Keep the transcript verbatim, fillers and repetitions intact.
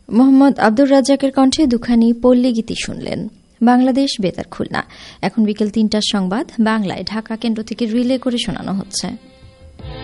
মোহাম্মদ আব্দুর রাজ্জাকের কণ্ঠে দুখানি পল্লী গীতি শুনলেন। বাংলাদেশ বেতার খুলনা। এখন বিকেল তিনটার সংবাদ বাংলায় ঢাকা কেন্দ্র থেকে রিলে করে শোনানো হচ্ছে।